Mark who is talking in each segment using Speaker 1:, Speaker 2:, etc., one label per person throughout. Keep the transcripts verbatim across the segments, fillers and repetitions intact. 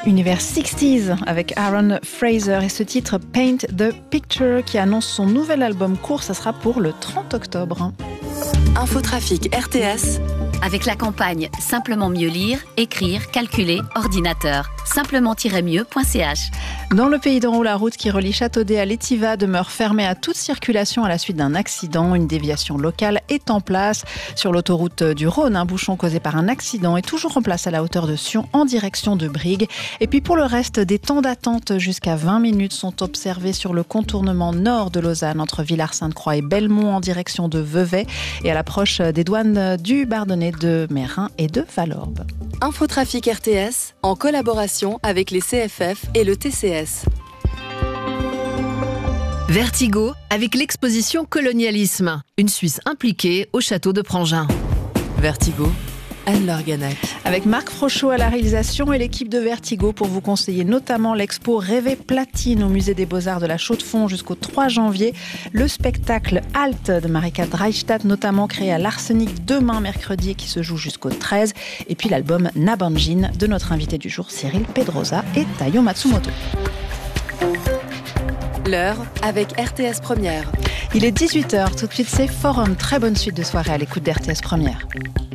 Speaker 1: Univers sixties avec Aaron Fraser et ce titre Paint the Picture qui annonce son nouvel album court, ça sera pour le trente octobre.
Speaker 2: Infotrafic R T S.
Speaker 3: Avec la campagne Simplement mieux lire, écrire, calculer, ordinateur. simplement-mieux point c h.
Speaker 1: Dans le Pays d'Enhaut, la route qui relie Châteaudet à l'Étiva demeure fermée à toute circulation à la suite d'un accident. Une déviation locale est en place. Sur l'autoroute du Rhône, un bouchon causé par un accident est toujours en place à la hauteur de Sion en direction de Brigue. Et puis pour le reste, des temps d'attente jusqu'à vingt minutes sont observés sur le contournement nord de Lausanne entre Villars-Sainte-Croix et Belmont en direction de Vevey et à l'approche des douanes du Bardonnais, de Meyrin et de Valorbe.
Speaker 2: Infotrafic R T S en collaboration avec les C F F et le T C S.
Speaker 4: Vertigo avec l'exposition Colonialisme, une Suisse impliquée au château de Prangin.
Speaker 2: Vertigo, Anne-Laure Ganac.
Speaker 1: Avec Marc Frochot à la réalisation et l'équipe de Vertigo pour vous conseiller notamment l'expo Rêver Platine au musée des Beaux-Arts de la Chaux-de-Fonds jusqu'au trois janvier. Le spectacle Halt de Marika Dreistadt, notamment créé à l'Arsenic demain mercredi et qui se joue jusqu'au treize. Et puis l'album Nabanjin de notre invité du jour Cyril Pedrosa et Tayo Matsumoto.
Speaker 2: L'heure avec R T S Première.
Speaker 1: Il est dix-huit heures, tout de suite c'est Forum. Très bonne suite de soirée à l'écoute d'R T S Première.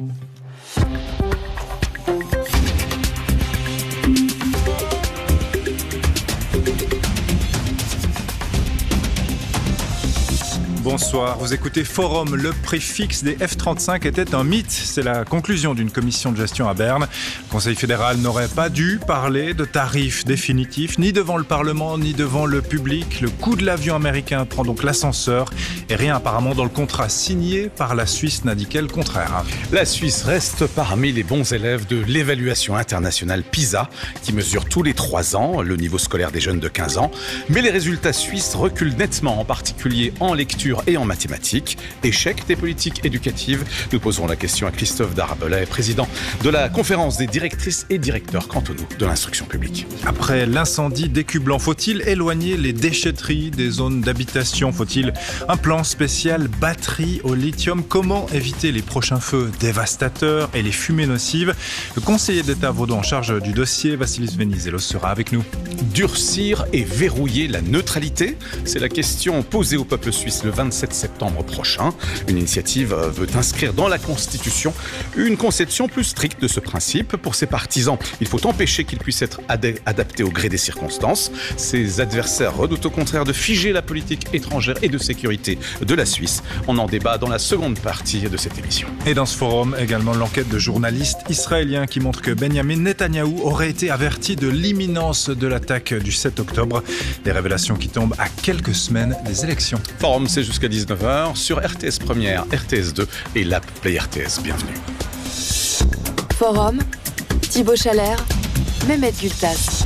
Speaker 5: Bonsoir, vous écoutez Forum. Le prix fixe des F trente-cinq était un mythe. C'est la conclusion d'une commission de gestion à Berne. Le Conseil fédéral n'aurait pas dû parler de tarifs définitifs, ni devant le Parlement, ni devant le public. Le coût de l'avion américain prend donc l'ascenseur. Et rien apparemment dans le contrat signé par la Suisse n'indiquait le contraire.
Speaker 6: La Suisse reste parmi les bons élèves de l'évaluation internationale PISA, qui mesure tous les trois ans le niveau scolaire des jeunes de quinze ans. Mais les résultats suisses reculent nettement, en particulier en lecture et en mathématiques. Échec des politiques éducatives. Nous poserons la question à Christophe Darabellet, président de la conférence des directrices et directeurs cantonaux de l'instruction publique.
Speaker 5: Après l'incendie d'Écublanc, faut-il éloigner les déchetteries des zones d'habitation? Faut-il un plan spécial batterie au lithium? Comment éviter les prochains feux dévastateurs et les fumées nocives? Le conseiller d'État vaudois en charge du dossier, Vassilis Venizelos, sera avec nous.
Speaker 6: Durcir et verrouiller la neutralité? C'est la question posée au peuple suisse le vingt-sept septembre prochain. Une initiative veut inscrire dans la Constitution une conception plus stricte de ce principe. Pour ses partisans, il faut empêcher qu'il puisse être ad- adapté au gré des circonstances. Ses adversaires redoutent au contraire de figer la politique étrangère et de sécurité de la Suisse. On en débat dans la seconde partie de cette émission.
Speaker 5: Et dans ce forum, également l'enquête de journalistes israéliens qui montre que Benjamin Netanyahou aurait été averti de l'imminence de l'attaque du sept octobre. Des révélations qui tombent à quelques semaines des élections.
Speaker 6: Forum, c'est jusqu'à dix-neuf heures sur R T S Première, R T S deux et l'app Play R T S. Bienvenue.
Speaker 2: Forum, Thibaut Chalère, Mehmet Gültas.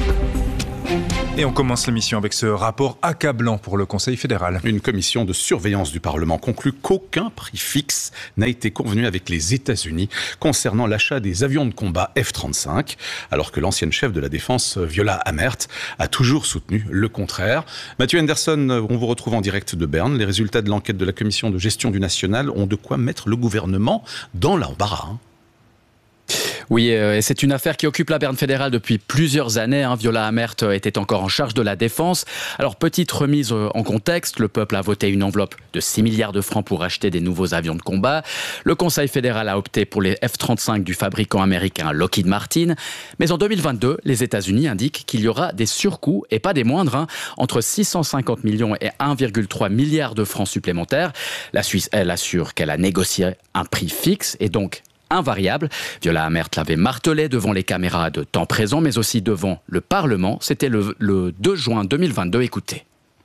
Speaker 5: Et on commence l'émission avec ce rapport accablant pour le Conseil fédéral.
Speaker 6: Une commission de surveillance du Parlement conclut qu'aucun prix fixe n'a été convenu avec les États-Unis concernant l'achat des avions de combat F trente-cinq, alors que l'ancienne chef de la Défense, Viola Amherd, a toujours soutenu le contraire. Mathieu Henderson, on vous retrouve en direct de Berne. Les résultats de l'enquête de la commission de gestion du national ont de quoi mettre le gouvernement dans l'embarras. Hein.
Speaker 7: Oui, et c'est une affaire qui occupe la Berne fédérale depuis plusieurs années. Hein. Viola Amherd était encore en charge de la défense. Alors, petite remise en contexte, le peuple a voté une enveloppe de six milliards de francs pour acheter des nouveaux avions de combat. Le Conseil fédéral a opté pour les F trente-cinq du fabricant américain Lockheed Martin. Mais en deux mille vingt-deux, les États-Unis indiquent qu'il y aura des surcoûts, et pas des moindres, hein, entre six cent cinquante millions et un virgule trois milliard de francs supplémentaires. La Suisse, elle, assure qu'elle a négocié un prix fixe et donc invariable. Viola Amherd l'avait martelé devant les caméras de temps présent, mais aussi devant le Parlement. C'était le, le deux juin deux mille vingt-deux. Écoutez.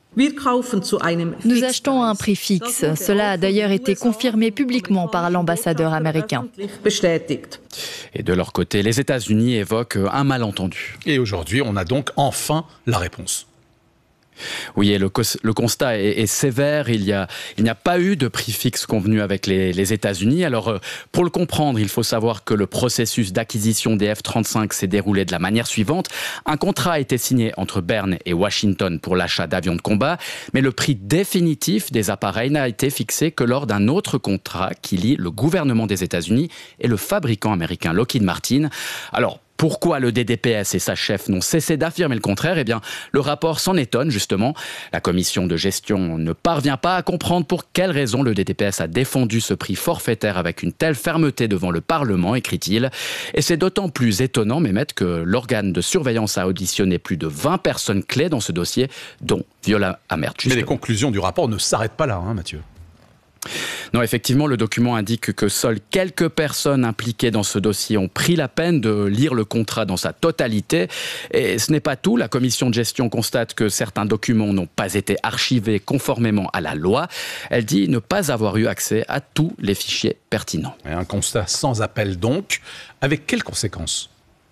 Speaker 8: Nous achetons à un prix fixe. Cela a d'ailleurs été confirmé publiquement par l'ambassadeur américain.
Speaker 7: Et de leur côté, les États-Unis évoquent un malentendu.
Speaker 6: Et aujourd'hui, on a donc enfin la réponse.
Speaker 7: Oui, et le, cos- le constat est, est sévère. Il y a, il n'y a pas eu de prix fixe convenu avec les, les États-Unis. Alors, euh, pour le comprendre, il faut savoir que le processus d'acquisition des F trente-cinq s'est déroulé de la manière suivante. Un contrat a été signé entre Berne et Washington pour l'achat d'avions de combat, mais le prix définitif des appareils n'a été fixé que lors d'un autre contrat qui lie le gouvernement des États-Unis et le fabricant américain Lockheed Martin. Alors, pourquoi le D D P S et sa chef n'ont cessé d'affirmer le contraire? Eh bien, le rapport s'en étonne justement. La commission de gestion ne parvient pas à comprendre pour quelles raisons le D D P S a défendu ce prix forfaitaire avec une telle fermeté devant le Parlement, écrit-il. Et c'est d'autant plus étonnant, Mehmet, que l'organe de surveillance a auditionné plus de vingt personnes clés dans ce dossier, dont Viola Amert.
Speaker 6: Mais les conclusions du rapport ne s'arrêtent pas là, hein, Mathieu.
Speaker 7: Non, effectivement, le document indique que seules quelques personnes impliquées dans ce dossier ont pris la peine de lire le contrat dans sa totalité. Et ce n'est pas tout. La commission de gestion constate que certains documents n'ont pas été archivés conformément à la loi. Elle dit ne pas avoir eu accès à tous les fichiers pertinents.
Speaker 6: Et un constat sans appel donc. Avec quelles conséquences ?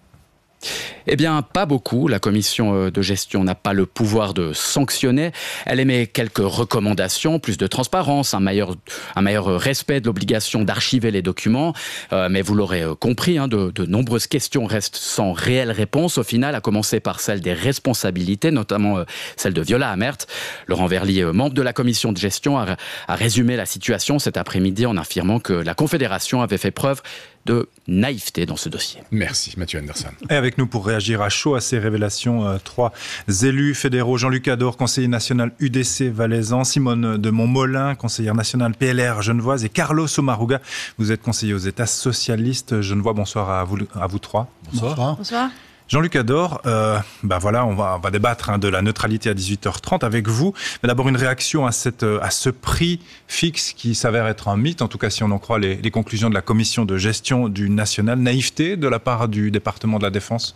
Speaker 7: Eh bien, pas beaucoup. La commission de gestion n'a pas le pouvoir de sanctionner. Elle émet quelques recommandations, plus de transparence, un meilleur, un meilleur respect de l'obligation d'archiver les documents. Euh, mais vous l'aurez compris, hein, de, de nombreuses questions restent sans réelle réponse. Au final, à commencer par celle des responsabilités, notamment euh, celle de Viola Amert. Laurent Verlier, euh, membre de la commission de gestion, a, a résumé la situation cet après-midi en affirmant que la Confédération avait fait preuve de naïveté dans ce dossier.
Speaker 6: Merci Mathieu Anderson.
Speaker 5: Et avec nous pour réagir à chaud à ces révélations, euh, trois élus fédéraux. Jean-Luc Ador, conseiller national U D C Valaisan, Simone de Montmolin, conseillère nationale P L R Genevoise, et Carlos Omaruga, vous êtes conseiller aux États socialistes Genevois. Bonsoir à vous, à vous trois.
Speaker 9: Bonsoir.
Speaker 1: Bonsoir.
Speaker 5: Jean-Luc Ador, euh, bah voilà, on va, on va débattre hein, de la neutralité à dix-huit heures trente avec vous. Mais d'abord, une réaction à, cette, à ce prix fixe qui s'avère être un mythe, en tout cas si on en croit les, les conclusions de la commission de gestion du national. Naïveté de la part du département de la Défense?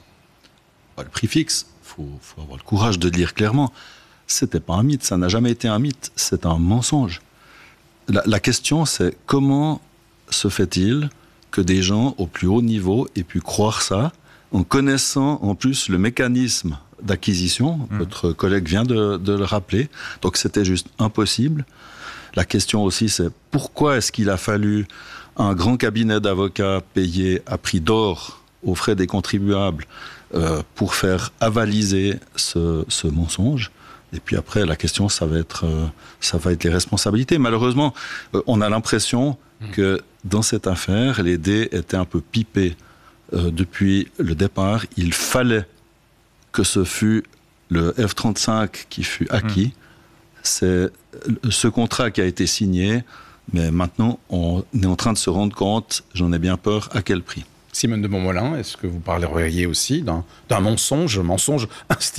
Speaker 9: Le prix fixe, il faut, faut avoir le courage de le dire clairement. C'était pas un mythe, ça n'a jamais été un mythe, c'est un mensonge. La, la question, c'est comment se fait-il que des gens au plus haut niveau aient pu croire ça, en connaissant en plus le mécanisme d'acquisition, mmh. votre collègue vient de, de le rappeler, donc c'était juste impossible. La question aussi, c'est pourquoi est-ce qu'il a fallu un grand cabinet d'avocats payé à prix d'or aux frais des contribuables euh, pour faire avaliser ce, ce mensonge? Et puis après, la question, ça va être, euh, ça va être les responsabilités. Malheureusement, euh, on a l'impression mmh. que dans cette affaire, les dés étaient un peu pipés. Euh, depuis le départ, il fallait que ce fût le F trente-cinq qui fut acquis. Mmh. C'est ce contrat qui a été signé, mais maintenant on est en train de se rendre compte, j'en ai bien peur, à quel prix.
Speaker 6: Simone de Montmolin, est-ce que vous parleriez aussi d'un, d'un mensonge, mensonge institutionnel ?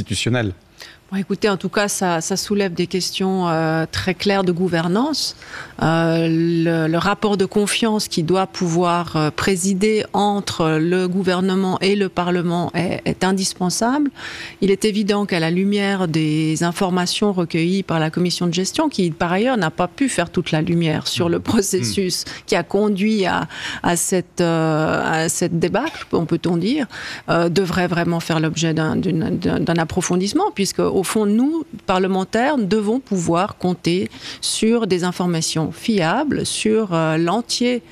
Speaker 10: Bon, écoutez, en tout cas, ça, ça soulève des questions euh, très claires de gouvernance. Euh, le, le rapport de confiance qui doit pouvoir euh, présider entre le gouvernement et le Parlement est, est indispensable. Il est évident qu'à la lumière des informations recueillies par la commission de gestion, qui par ailleurs n'a pas pu faire toute la lumière sur le processus mmh. qui a conduit à, à, cette, euh, à cette débâcle, peut-on dire, euh, devrait vraiment faire l'objet d'un, d'une, d'un, d'un approfondissement, puisque au fond, nous, parlementaires, devons pouvoir compter sur des informations fiables, sur euh, l'entier